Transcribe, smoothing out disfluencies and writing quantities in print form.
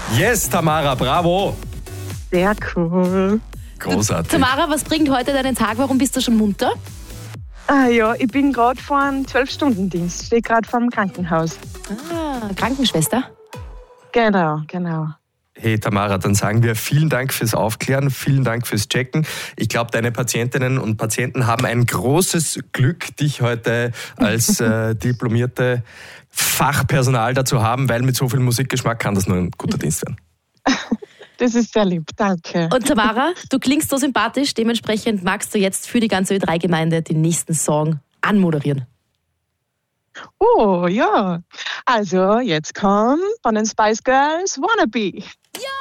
Yes, Tamara, bravo. Sehr cool. Großartig. Tamara, was bringt heute deinen Tag? Warum bist du schon munter? Ja, ich bin gerade vor einem 12-Stunden-Dienst. Stehe gerade vor dem Krankenhaus. Krankenschwester? Genau. Hey Tamara, dann sagen wir vielen Dank fürs Aufklären, vielen Dank fürs Checken. Ich glaube, deine Patientinnen und Patienten haben ein großes Glück, dich heute als diplomierte Fachpersonal dazu haben, weil mit so viel Musikgeschmack kann das nur ein guter Dienst werden. Das ist sehr lieb, danke. Und Tamara, du klingst so sympathisch, dementsprechend magst du jetzt für die ganze Ö3-Gemeinde den nächsten Song anmoderieren. Oh, ja. Also, jetzt kommt von den Spice Girls Wannabe. Ja!